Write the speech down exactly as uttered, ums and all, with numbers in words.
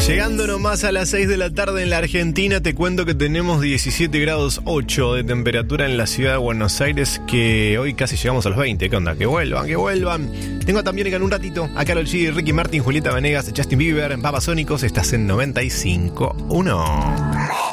Llegando nomás a las seis de la tarde en la Argentina, te cuento que tenemos diecisiete grados ocho de temperatura en la ciudad de Buenos Aires, que hoy casi llegamos a los veinte. ¿Qué onda? Que vuelvan, que vuelvan. Tengo también en un ratito a Karol G, Ricky Martin, Julieta Venegas, Justin Bieber, Babasónicos. Estás en noventa y cinco punto uno.